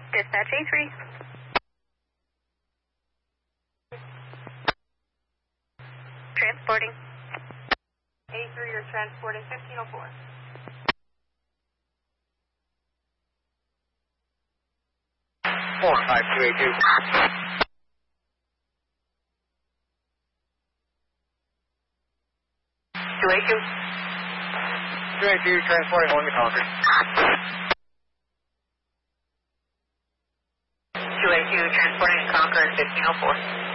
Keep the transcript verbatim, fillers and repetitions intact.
Dispatch A three. Transporting. A three, you're transporting fifteen oh four. four five two eight two. two eight two. two eight two, transporting on the Concord. two eight two, transporting Concord fifteen oh four.